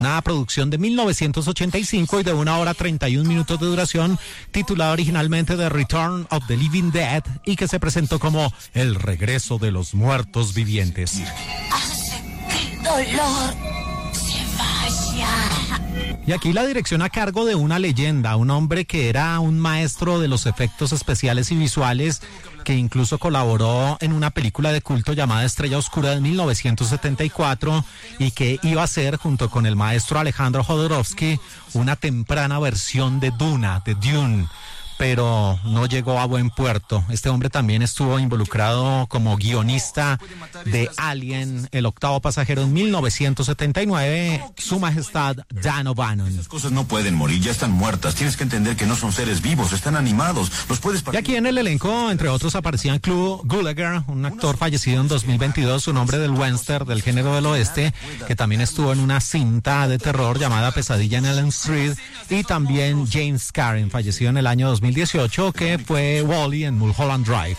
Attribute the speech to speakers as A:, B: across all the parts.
A: Una producción de 1985 y de 1 hora 31 minutos de duración, titulada originalmente The Return of the Living Dead y que se presentó como El regreso de los muertos vivientes.
B: Hace que el dolor se vaya.
A: Y aquí la dirección a cargo de una leyenda, un hombre que era un maestro de los efectos especiales y visuales, que incluso colaboró en una película de culto llamada Estrella Oscura de 1974 y que iba a ser, junto con el maestro Alejandro Jodorowsky, una temprana versión de Dune, pero no llegó a buen puerto. Este hombre también estuvo involucrado como guionista de Alien, el octavo pasajero, en 1979, Su Majestad Dan O'Bannon.
C: Esas cosas no pueden morir, ya están muertas. Tienes que entender que no son seres vivos, están animados. Los puedes...
A: Y aquí en el elenco, entre otros, aparecían Clu Gulager, un actor fallecido en 2022, un hombre del western, del género del oeste, que también estuvo en una cinta de terror llamada Pesadilla en Elm Street, y también James Karen, fallecido en el año 2018, que fue Wally en Mulholland Drive.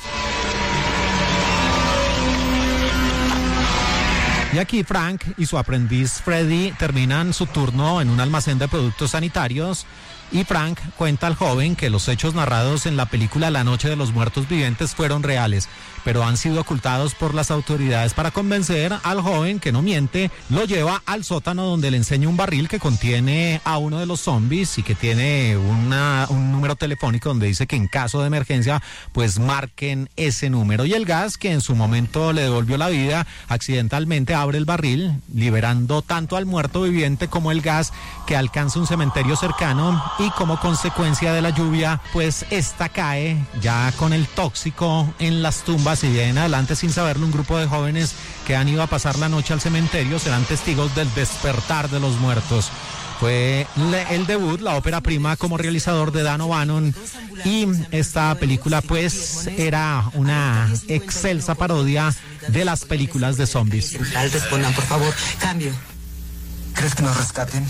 A: Y aquí Frank y su aprendiz Freddy terminan su turno en un almacén de productos sanitarios, y Frank cuenta al joven que los hechos narrados en la película La Noche de los Muertos Vivientes fueron reales, pero han sido ocultados por las autoridades. Para convencer al joven que no miente, lo lleva al sótano, donde le enseña un barril que contiene a uno de los zombies y que tiene un número telefónico donde dice que en caso de emergencia pues marquen ese número. Y el gas, que en su momento le devolvió la vida, accidentalmente abre el barril, liberando tanto al muerto viviente como el gas, que alcanza un cementerio cercano, y como consecuencia de la lluvia pues esta cae ya con el tóxico en las tumbas, y de ahí en adelante, sin saberlo, un grupo de jóvenes que han ido a pasar la noche al cementerio serán testigos del despertar de los muertos. Fue el debut, la ópera prima como realizador de Dan O'Bannon, y esta película pues era una excelsa parodia de las películas de zombies.
D: Respondan, por favor, cambio.
C: ¿Crees que nos rescaten?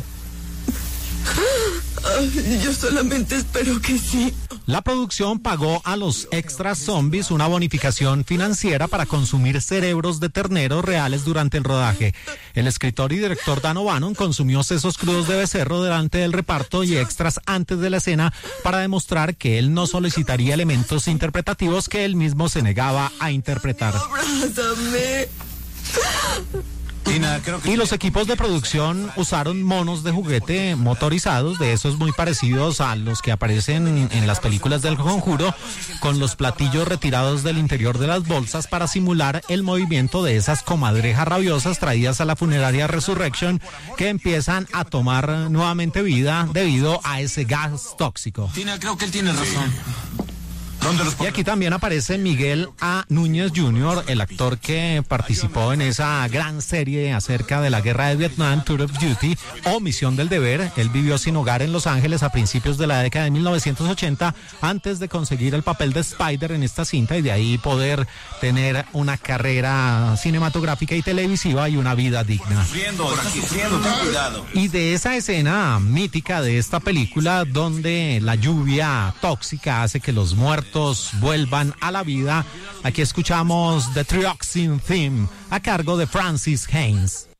D: Yo solamente espero que sí.
A: La producción pagó a los extras zombies una bonificación financiera para consumir cerebros de terneros reales durante el rodaje. El escritor y director Dan O'Bannon consumió sesos crudos de becerro delante del reparto y extras antes de la escena para demostrar que él no solicitaría elementos interpretativos que él mismo se negaba a interpretar.
D: Abrázame.
A: Y los equipos de producción usaron monos de juguete motorizados, de esos muy parecidos a los que aparecen en las películas del Conjuro, con los platillos retirados del interior de las bolsas para simular el movimiento de esas comadrejas rabiosas traídas a la funeraria Resurrection, que empiezan a tomar nuevamente vida debido a ese gas tóxico.
C: Creo que él tiene razón.
A: Y aquí también aparece Miguel A. Núñez Jr., el actor que participó en esa gran serie acerca de la guerra de Vietnam, Tour of Duty o Misión del Deber. Él vivió sin hogar en Los Ángeles a principios de la década de 1980 antes de conseguir el papel de Spider en esta cinta y de ahí poder tener una carrera cinematográfica y televisiva y una vida digna. Y de esa escena mítica de esta película, donde la lluvia tóxica hace que los muertos vuelvan a la vida, aquí escuchamos The Trioxin Theme a cargo de Francis Haynes.